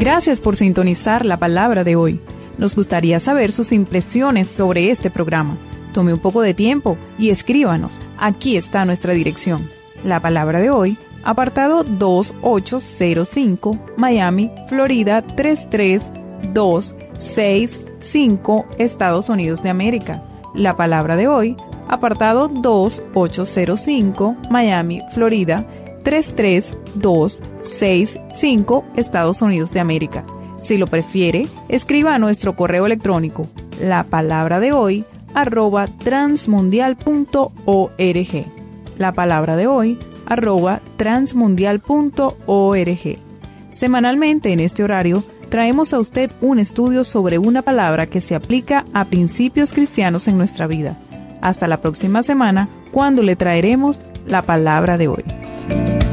Gracias por sintonizar la palabra de hoy. Nos gustaría saber sus impresiones sobre este programa. Tome un poco de tiempo y escríbanos. Aquí está nuestra dirección. La palabra de hoy, apartado 2805, Miami, Florida 33265, Estados Unidos de América. La palabra de hoy, apartado 2805, Miami, Florida 33265, Estados Unidos de América. Si lo prefiere, escriba a nuestro correo electrónico lapalabradehoy@transmundial.org. lapalabradehoy@transmundial.org. Semanalmente en este horario traemos a usted un estudio sobre una palabra que se aplica a principios cristianos en nuestra vida. Hasta la próxima semana, cuando le traeremos la palabra de hoy.